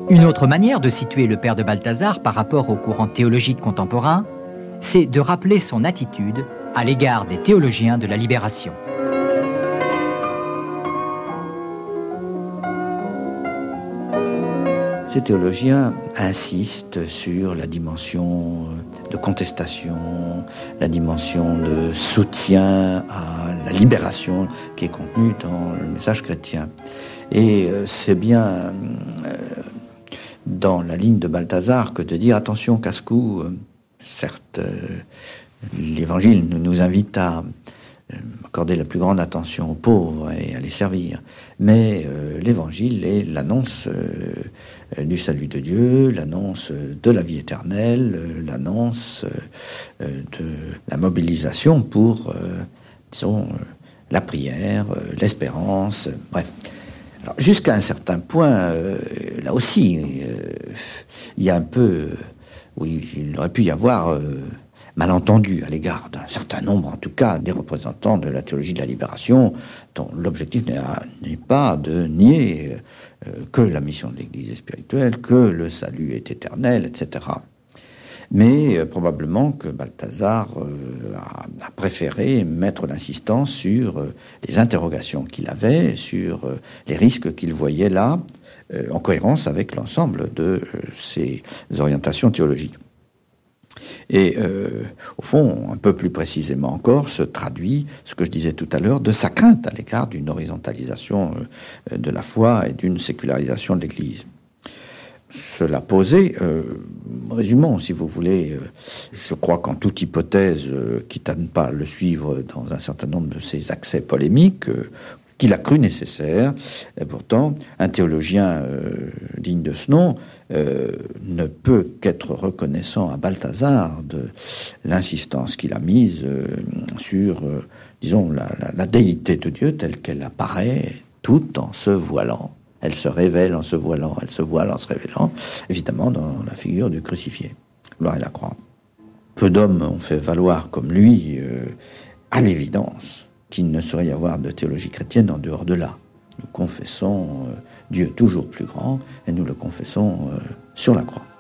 Une autre manière de situer le père de Balthazar par rapport au courant théologique contemporain, c'est de rappeler son attitude à l'égard des théologiens de la libération. Ces théologiens insistent sur la dimension de contestation, la dimension de soutien à la libération qui est contenue dans le message chrétien. Et c'est bien dans la ligne de Balthazar que de dire attention casse-cou, certes l'évangile nous invite à accorder la plus grande attention aux pauvres et à les servir. Mais l'évangile est l'annonce du salut de Dieu, l'annonce de la vie éternelle, l'annonce de la mobilisation pour, la prière, l'espérance, bref. Alors, jusqu'à un certain point, là aussi, il y a un peu, oui, il aurait pu y avoir malentendu à l'égard d'un certain nombre, en tout cas, des représentants de la théologie de la libération, dont l'objectif n'est pas de nier que la mission de l'Église est spirituelle, que le salut est éternel, etc. Mais probablement que Balthazar a préféré mettre l'insistance sur les interrogations qu'il avait, sur les risques qu'il voyait là, en cohérence avec l'ensemble de ses orientations théologiques. Et au fond, un peu plus précisément encore, se traduit ce que je disais tout à l'heure de sa crainte à l'égard d'une horizontalisation de la foi et d'une sécularisation de l'Église. Cela posé, résumons si vous voulez, je crois qu'en toute hypothèse, quitte à ne pas le suivre dans un certain nombre de ses accès polémiques, qu'il a cru nécessaire, et pourtant un théologien digne de ce nom ne peut qu'être reconnaissant à Balthazar de l'insistance qu'il a mise sur, disons, la déité de Dieu telle qu'elle apparaît tout en se voilant. Elle se révèle en se voilant, elle se voile en se révélant, évidemment dans la figure du crucifié, gloire et la croix. Peu d'hommes ont fait valoir comme lui, à l'évidence, qu'il ne saurait y avoir de théologie chrétienne en dehors de là. Nous confessons Dieu toujours plus grand et nous le confessons sur la croix.